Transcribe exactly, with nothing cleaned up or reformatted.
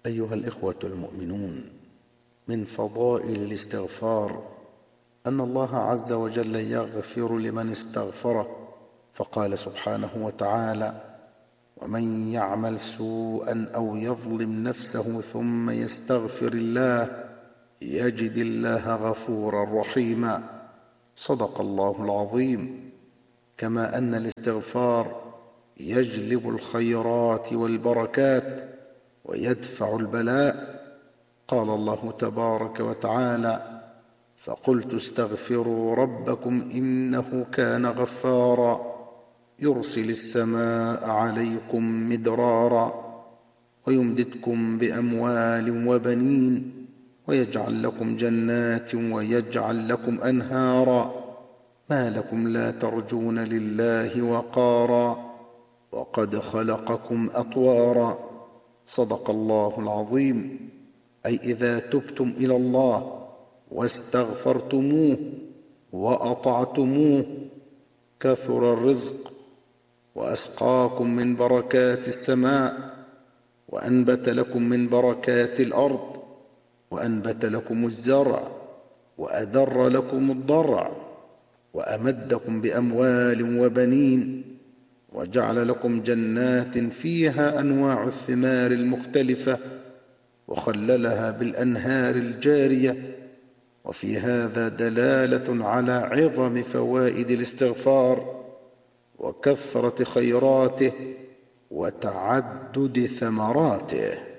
أيها الإخوة المؤمنون، من فضائل الاستغفار أن الله عز وجل يغفر لمن استغفره، فقال سبحانه وتعالى: ومن يعمل سوءا أو يظلم نفسه ثم يستغفر الله يجد الله غفورا رحيما. صدق الله العظيم. كما أن الاستغفار يجلب الخيرات والبركات ويدفع البلاء، قال الله تبارك وتعالى: فقلت استغفروا ربكم إنه كان غفارا يرسل السماء عليكم مدرارا ويمددكم بأموال وبنين ويجعل لكم جنات ويجعل لكم أنهارا ما لكم لا ترجون لله وقارا وقد خلقكم أطوارا. صدق الله العظيم. أي إذا تبتم إلى الله واستغفرتموه وأطعتموه كثر الرزق وأسقاكم من بركات السماء وأنبت لكم من بركات الأرض وأنبت لكم الزرع وأدر لكم الضرع وأمدكم بأموال وبنين وجعل لكم جنات فيها أنواع الثمار المختلفة وخللها بالأنهار الجارية. وفي هذا دلالة على عظم فوائد الاستغفار وكثرة خيراته وتعدد ثمراته.